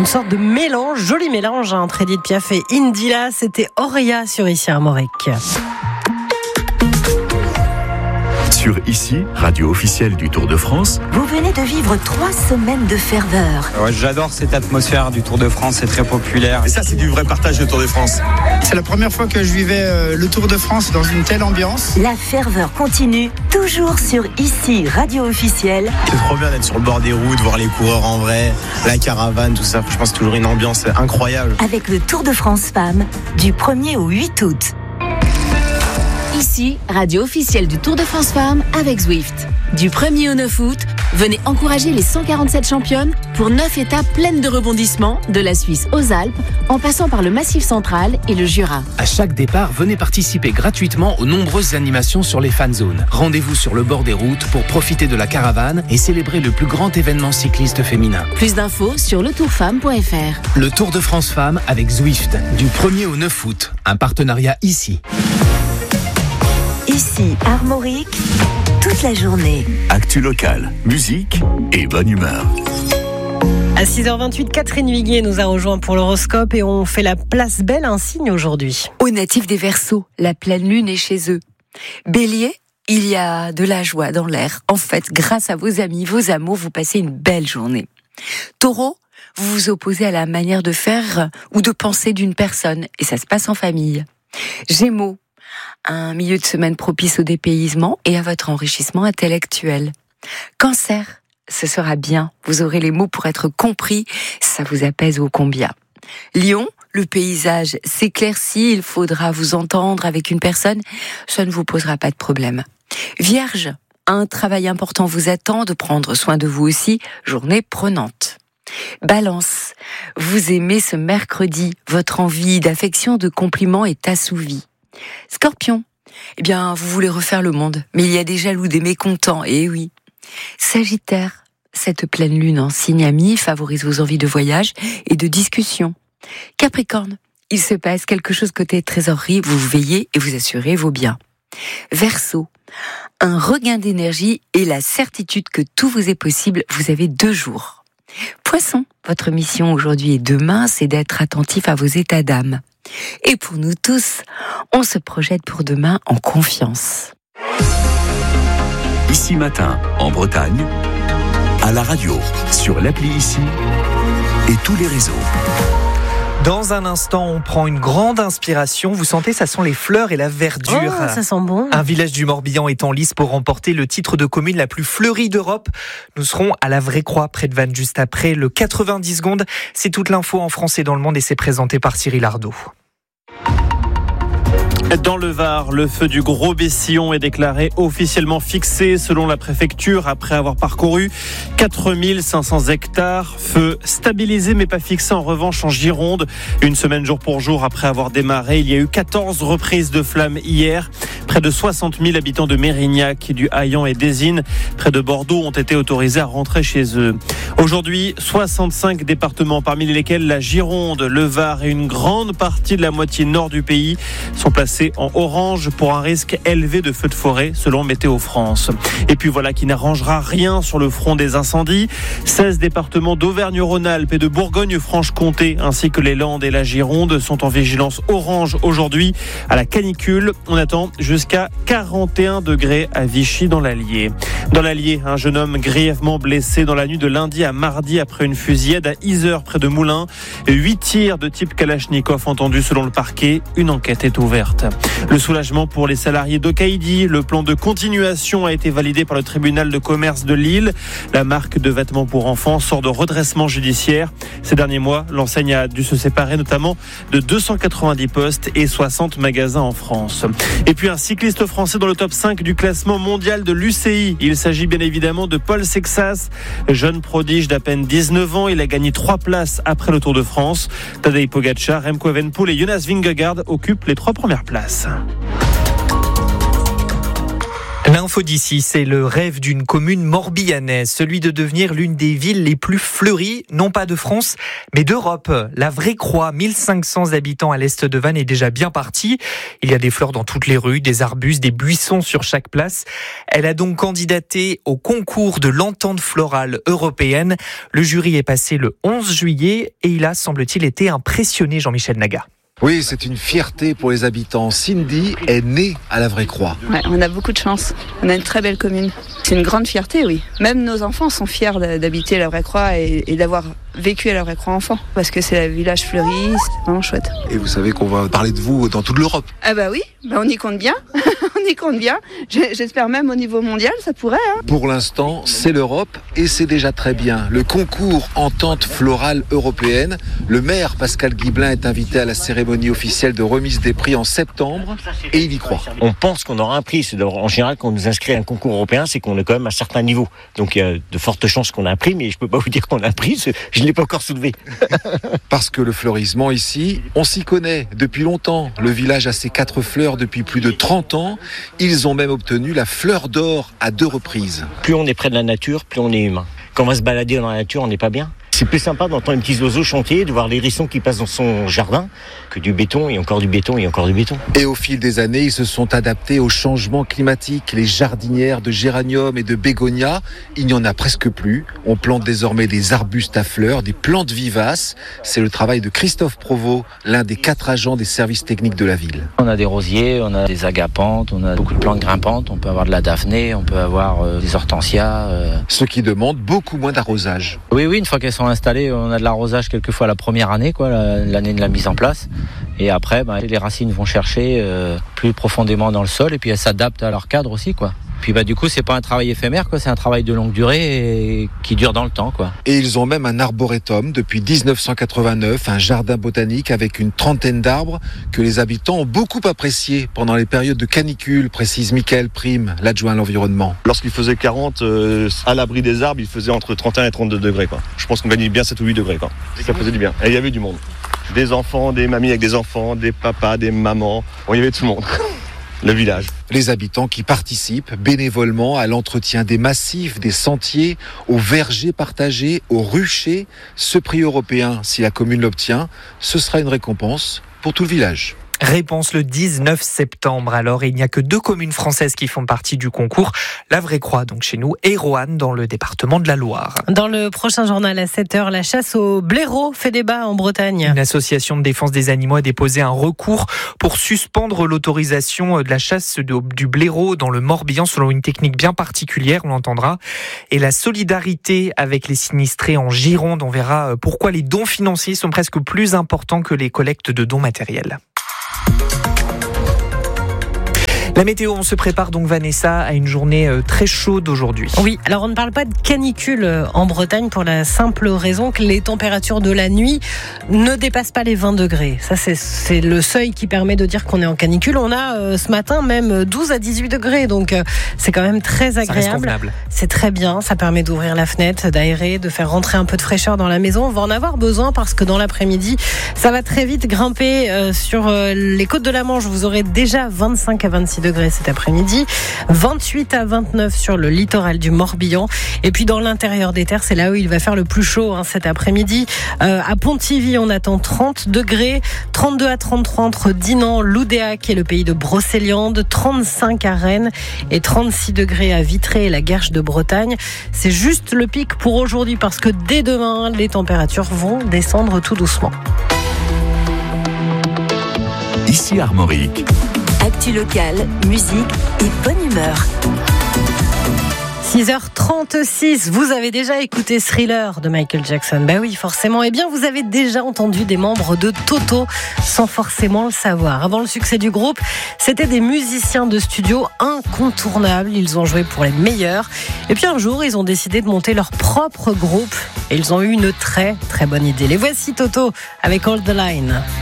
Une sorte de mélange, joli mélange entre Edith Piaf et Indila. C'était Auria sur Ici Armorique. Sur Ici, radio officielle du Tour de France. Vous venez de vivre 3 semaines de ferveur. Ouais, j'adore cette atmosphère du Tour de France, c'est très populaire. Et ça, c'est du vrai partage du Tour de France. C'est la première fois que je vivais le Tour de France dans une telle ambiance. La ferveur continue, toujours sur Ici, radio officielle. C'est trop bien d'être sur le bord des routes, voir les coureurs en vrai, la caravane, tout ça. Je pense toujours une ambiance incroyable. Avec le Tour de France Femmes, du 1er au 8 août. Ici, radio officielle du Tour de France Femmes avec Zwift. Du 1er au 9 août, venez encourager les 147 championnes pour 9 étapes pleines de rebondissements, de la Suisse aux Alpes, en passant par le Massif central et le Jura. À chaque départ, venez participer gratuitement aux nombreuses animations sur les fan zones. Rendez-vous sur le bord des routes pour profiter de la caravane et célébrer le plus grand événement cycliste féminin. Plus d'infos sur letourfemme.fr. Le Tour de France Femmes avec Zwift, du 1er au 9 août. Un partenariat Ici. Ici, Armorique, toute la journée. Actu locale, musique et bonne humeur. À 6h28, Catherine Huiguet nous a rejoint pour l'horoscope et on fait la place belle à un signe aujourd'hui. Aux natifs des Verseaux, la pleine lune est chez eux. Bélier, il y a de la joie dans l'air. En fait, grâce à vos amis, vos amours, vous passez une belle journée. Taureau, vous vous opposez à la manière de faire ou de penser d'une personne et ça se passe en famille. Gémeaux, un milieu de semaine propice au dépaysement et à votre enrichissement intellectuel. Cancer, ce sera bien, vous aurez les mots pour être compris, ça vous apaise ô combien. Lion, le paysage s'éclaircit, il faudra vous entendre avec une personne, ça ne vous posera pas de problème. Vierge, un travail important vous attend, de prendre soin de vous aussi, journée prenante. Balance, vous aimez ce mercredi, votre envie d'affection, de compliments est assouvie. Scorpion, eh bien, vous voulez refaire le monde, mais il y a des jaloux, des mécontents, et oui. Sagittaire, cette pleine lune en signe ami favorise vos envies de voyage et de discussion. Capricorne, il se passe quelque chose côté trésorerie, vous veillez et vous assurez vos biens. Verseau, un regain d'énergie et la certitude que tout vous est possible, vous avez 2 jours. Poisson, votre mission aujourd'hui et demain, c'est d'être attentif à vos états d'âme. Et pour nous tous, on se projette pour demain en confiance. Ici matin, en Bretagne, à la radio, sur l'appli Ici et tous les réseaux. Dans un instant, on prend une grande inspiration. Vous sentez, ça sent les fleurs et la verdure. Oh, ça sent bon. Un village du Morbihan est en lice pour remporter le titre de commune la plus fleurie d'Europe. Nous serons à la Vraie-Croix, près de Vannes, juste après le 90 secondes. C'est toute l'info en France et dans le monde et c'est présenté par Cyril Ardo. Dans le Var, le feu du Gros Bessillon est déclaré officiellement fixé selon la préfecture après avoir parcouru 4500 hectares. Feu stabilisé mais pas fixé en revanche en Gironde. Une semaine jour pour jour après avoir démarré, il y a eu 14 reprises de flammes hier. Près de 60 000 habitants de Mérignac, du Haillan et d'Ésine, près de Bordeaux, ont été autorisés à rentrer chez eux. Aujourd'hui, 65 départements, parmi lesquels la Gironde, le Var et une grande partie de la moitié nord du pays sont placés en orange pour un risque élevé de feux de forêt selon Météo France. Et puis voilà qui n'arrangera rien sur le front des incendies. 16 départements d'Auvergne-Rhône-Alpes et de Bourgogne-Franche-Comté ainsi que les Landes et la Gironde sont en vigilance orange aujourd'hui à la canicule. On attend jusqu'à 41 degrés à Vichy dans l'Allier. Dans l'Allier, un jeune homme grièvement blessé dans la nuit de lundi à mardi après une fusillade à Yzeure près de Moulins. 8 tirs de type Kalachnikov entendus selon le parquet. Une enquête est ouverte. Le soulagement pour les salariés d'Okaïdi. Le plan de continuation a été validé par le tribunal de commerce de Lille. La marque de vêtements pour enfants sort de redressement judiciaire. Ces derniers mois, l'enseigne a dû se séparer notamment de 290 postes et 60 magasins en France. Et puis un cycliste français dans le top 5 du classement mondial de l'UCI. Il s'agit bien évidemment de Paul Sexas, jeune prodige d'à peine 19 ans. Il a gagné 3 places après le Tour de France. Tadej Pogačar, Remco Evenepoel et Jonas Vingegaard occupent les 3 premières places. L'info d'ici, c'est le rêve d'une commune morbihanaise, celui de devenir l'une des villes les plus fleuries, non pas de France, mais d'Europe. La Vraie Croix, 1500 habitants à l'est de Vannes, est déjà bien partie. Il y a des fleurs dans toutes les rues, des arbustes, des buissons sur chaque place. Elle a donc candidaté au concours de l'entente florale européenne. Le jury est passé le 11 juillet et il a, semble-t-il, été impressionné, Jean-Michel Naga. Oui, c'est une fierté pour les habitants. Cindy est née à la Vraie Croix. Ouais, on a beaucoup de chance. On a une très belle commune. C'est une grande fierté, oui. Même nos enfants sont fiers d'habiter la Vraie Croix et d'avoir vécu à la Vraie Croix enfant. Parce que c'est le village fleuri, c'est vraiment chouette. Et vous savez qu'on va parler de vous dans toute l'Europe. Ah bah oui, on y compte bien. On y compte bien. J'espère même au niveau mondial, ça pourrait. Pour l'instant, c'est l'Europe et c'est déjà très bien. Le concours Entente Florale Européenne. Le maire Pascal Guiblin est invité à la cérémonie officielle de remise des prix en septembre et il y croit. On pense qu'on aura un prix. En général, quand on nous inscrit à un concours européen, c'est qu'on est quand même à un certain niveau. Donc il y a de fortes chances qu'on a un prix, mais je ne peux pas vous dire qu'on a un prix. Je ne l'ai pas encore soulevé. Parce que le fleurissement ici, on s'y connaît depuis longtemps. Le village a ses 4 fleurs depuis plus de 30 ans. Ils ont même obtenu la fleur d'or à 2 reprises. Plus on est près de la nature, plus on est humain. Quand on va se balader dans la nature, on n'est pas bien. C'est plus sympa d'entendre les petits oiseaux chanter, de voir les hérissons qui passent dans son jardin, que du béton et encore du béton et encore du béton. Et au fil des années, ils se sont adaptés au changement climatique. Les jardinières de géranium et de bégonia, il n'y en a presque plus. On plante désormais des arbustes à fleurs, des plantes vivaces. C'est le travail de Christophe Provost, l'un des 4 agents des services techniques de la ville. On a des rosiers, on a des agapantes, on a beaucoup de plantes grimpantes, on peut avoir de la daphné, on peut avoir des hortensias. Ce qui demande beaucoup moins d'arrosage. Oui, une fois qu'elles sont installées, on a de l'arrosage quelquefois la première année, l'année de la mise en place. Et après, les racines vont chercher plus profondément dans le sol et puis elles s'adaptent à leur cadre aussi, quoi. Puis du coup, c'est pas un travail éphémère, c'est un travail de longue durée et qui dure dans le temps, quoi. Et ils ont même un arboretum depuis 1989, un jardin botanique avec une trentaine d'arbres que les habitants ont beaucoup apprécié pendant les périodes de canicule, précise Michael Prime, l'adjoint à l'environnement. Lorsqu'il faisait 40, à l'abri des arbres, il faisait entre 31 et 32 degrés, quoi. Je pense qu'on gagnait bien 7 ou 8 degrés, quoi. Ça faisait du bien. Et il y avait du monde. Des enfants, des mamies avec des enfants, des papas, des mamans. Bon, il y avait tout le monde. Le village. Les habitants qui participent bénévolement à l'entretien des massifs, des sentiers, aux vergers partagés, aux ruchers. Ce prix européen, si la commune l'obtient, ce sera une récompense pour tout le village. Réponse le 19 septembre. Alors, il n'y a que 2 communes françaises qui font partie du concours. La Vraie Croix, donc chez nous, et Roanne, dans le département de la Loire. Dans le prochain journal à 7h, la chasse au blaireau fait débat en Bretagne. Une association de défense des animaux a déposé un recours pour suspendre l'autorisation de la chasse du blaireau dans le Morbihan selon une technique bien particulière, on l'entendra. Et la solidarité avec les sinistrés en Gironde, on verra pourquoi les dons financiers sont presque plus importants que les collectes de dons matériels. La météo, on se prépare donc, Vanessa, à une journée très chaude aujourd'hui. Oui, alors on ne parle pas de canicule en Bretagne pour la simple raison que les températures de la nuit ne dépassent pas les 20 degrés. Ça, c'est le seuil qui permet de dire qu'on est en canicule. On a ce matin même 12 à 18 degrés, donc c'est quand même très agréable. C'est très bien, ça permet d'ouvrir la fenêtre, d'aérer, de faire rentrer un peu de fraîcheur dans la maison. On va en avoir besoin parce que dans l'après-midi, ça va très vite grimper sur les côtes de la Manche. Vous aurez déjà 25 à 26 degrés cet après-midi, 28 à 29 sur le littoral du Morbihan, et puis dans l'intérieur des terres, c'est là où il va faire le plus chaud cet après-midi. À Pontivy, on attend 30 degrés, 32 à 33 entre Dinan, Loudéac et le pays de Brocéliande, 35 à Rennes et 36 degrés à Vitré et la Guerche de Bretagne. C'est juste le pic pour aujourd'hui parce que dès demain, les températures vont descendre tout doucement. Ici Armorique. Actu locale, musique et bonne humeur. 6h36, vous avez déjà écouté Thriller de Michael Jackson. Ben oui, forcément. Eh bien, vous avez déjà entendu des membres de Toto sans forcément le savoir. Avant le succès du groupe, c'était des musiciens de studio incontournables. Ils ont joué pour les meilleurs. Et puis un jour, ils ont décidé de monter leur propre groupe. Et ils ont eu une très, très bonne idée. Les voici, Toto, avec Hold the Line.